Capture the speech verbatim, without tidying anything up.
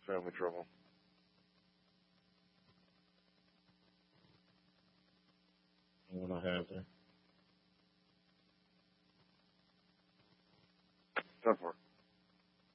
family trouble. What I have there. Tough work.